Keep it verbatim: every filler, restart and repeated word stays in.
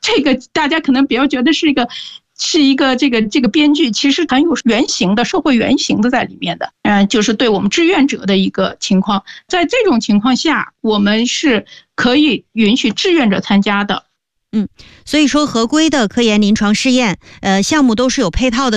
这个大家可能比较觉得是一个是一个这个这个编剧，其实很有原型的社会原型的在里面的，嗯，就是对我们志愿者的一个情况。在这种情况下，我们是可以允许志愿者参加的。 嗯，所以说合规的科研临床试验，呃，项目都是有配套的